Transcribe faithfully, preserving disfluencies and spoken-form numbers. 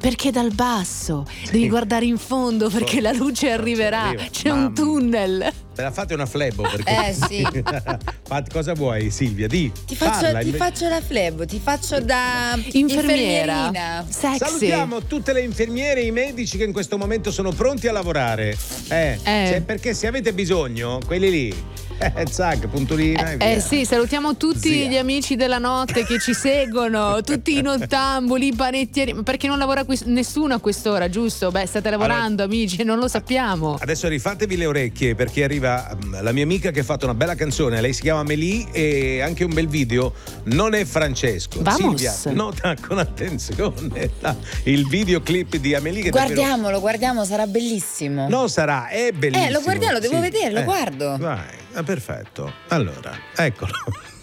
Perché dal basso Sì. devi guardare in fondo perché Oh, la luce non ci arriverà. arriva. C'è Mamma. un tunnel. Te la fate una flebo perché Eh, sì. Fat- cosa vuoi Silvia? Di Ti faccio, parla, ti inve- faccio la flebo, ti faccio da Infermiera. infermierina. Sexy. Salutiamo tutte le infermiere e i medici che in questo momento sono pronti a lavorare. Eh, Eh. se- perché se avete bisogno, quelli lì, eh, zac, puntolina e via. Eh sì, salutiamo tutti Zia. gli amici della notte che ci seguono, tutti i nottambuli, i panettieri. Ma perché non lavora qui- nessuno a quest'ora, giusto? Beh, state lavorando, amici, non lo sappiamo. Adesso rifatevi le orecchie perché arriva um, la mia amica che ha fatto una bella canzone, lei si chiama Melì e anche un bel video, non è Francesco. Vamos. Silvia, nota con attenzione la- il videoclip di Amelie che davvero- Guardiamolo, guardiamo, sarà bellissimo. No, sarà, è bellissimo. Eh, lo guardiamo, lo devo Sì. vedere, lo Eh, guardo. Vai, ah, perfetto. Allora, eccolo.